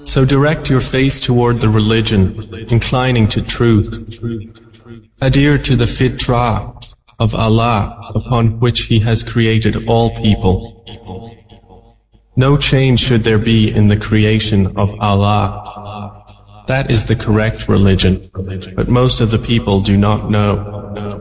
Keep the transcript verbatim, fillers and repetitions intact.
So direct your face toward the religion, inclining to truth. Adhere to the fitrah of Allah, upon which He has created all people. No change should there be in the creation of Allah. That is the correct religion, but most of the people do not know.